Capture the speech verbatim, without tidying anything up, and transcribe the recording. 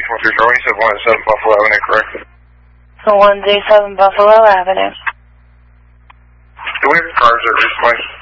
one three four, you said one oh seven Buffalo Avenue, correct? one oh seven Buffalo Avenue. Do we have cars there recently?